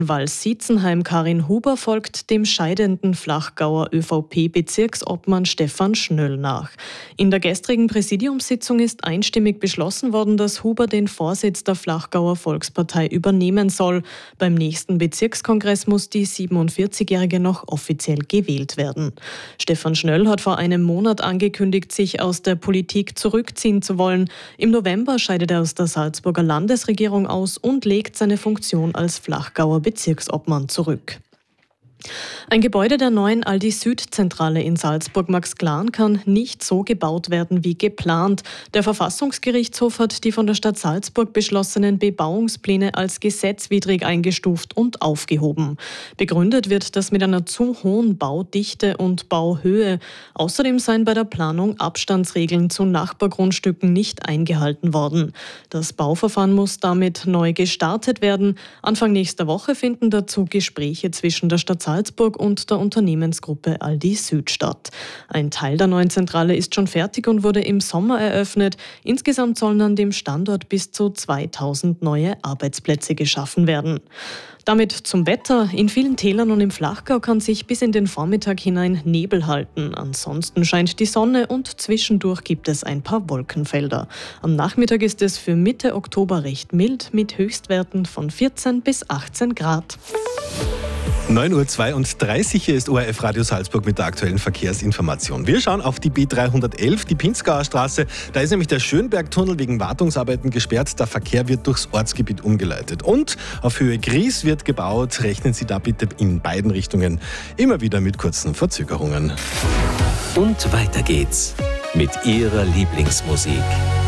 Walls-Sietzenheim Karin Huber folgt dem scheidenden Flachgauer ÖVP-Bezirksobmann Stefan Schnöll nach. In der gestrigen Präsidiumssitzung ist einstimmig beschlossen worden, dass Huber den Vorsitz der Flachgauer Volkspartei übernehmen soll. Beim nächsten Bezirkskongress muss die 47-Jährige noch offiziell gewählt werden. Stefan Schnöll hat vor einem Monat angekündigt, sich aus der Politik zurückziehen zu wollen. Im November scheidet er aus der Salzburger Landesregierung aus und legt seine Funktion als Flachgauer Bezirksobmann zurück. Ein Gebäude der neuen Aldi-Süd-Zentrale in Salzburg-Max-Glan kann nicht so gebaut werden wie geplant. Der Verfassungsgerichtshof hat die von der Stadt Salzburg beschlossenen Bebauungspläne als gesetzwidrig eingestuft und aufgehoben. Begründet wird das mit einer zu hohen Baudichte und Bauhöhe. Außerdem seien bei der Planung Abstandsregeln zu Nachbargrundstücken nicht eingehalten worden. Das Bauverfahren muss damit neu gestartet werden. Anfang nächster Woche finden dazu Gespräche zwischen der Stadt Salzburg und der Unternehmensgruppe Aldi Süd statt. Ein Teil der neuen Zentrale ist schon fertig und wurde im Sommer eröffnet. Insgesamt sollen an dem Standort bis zu 2000 neue Arbeitsplätze geschaffen werden. Damit zum Wetter. In vielen Tälern und im Flachgau kann sich bis in den Vormittag hinein Nebel halten. Ansonsten scheint die Sonne und zwischendurch gibt es ein paar Wolkenfelder. Am Nachmittag ist es für Mitte Oktober recht mild mit Höchstwerten von 14 bis 18 Grad. 9:32 Uhr, hier ist ORF Radio Salzburg mit der aktuellen Verkehrsinformation. Wir schauen auf die B311, die Pinzgauer Straße. Da ist nämlich der Schönbergtunnel wegen Wartungsarbeiten gesperrt. Der Verkehr wird durchs Ortsgebiet umgeleitet. Und auf Höhe Gries wird gebaut. Rechnen Sie da bitte in beiden Richtungen immer wieder mit kurzen Verzögerungen. Und weiter geht's mit Ihrer Lieblingsmusik.